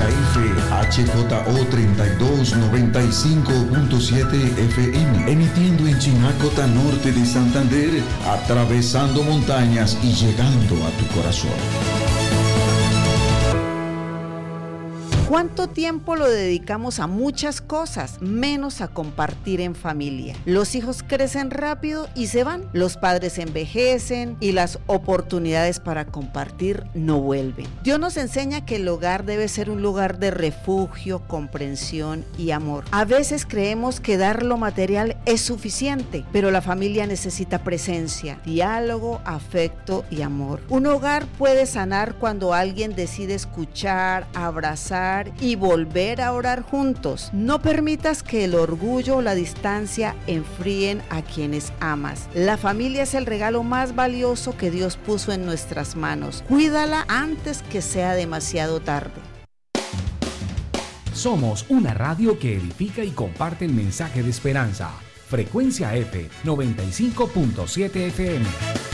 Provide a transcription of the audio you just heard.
HJO 3295.7 FM, emitiendo en Chinacota Norte de Santander, atravesando montañas y llegando a tu corazón. ¿Cuánto tiempo lo dedicamos a muchas cosas, menos a compartir en familia? Los hijos crecen rápido y se van, los padres envejecen y las oportunidades para compartir no vuelven. Dios nos enseña que el hogar debe ser un lugar de refugio, comprensión y amor. A veces creemos que dar lo material es suficiente, pero la familia necesita presencia, diálogo, afecto y amor. Un hogar puede sanar cuando alguien decide escuchar, abrazar y volver a orar juntos. No permitas que el orgullo o la distancia enfríen a quienes amas. La familia es el regalo más valioso que Dios puso en nuestras manos. Cuídala antes que sea demasiado tarde. Somos una radio que edifica y comparte el mensaje de esperanza. Frecuencia F 95.7 FM.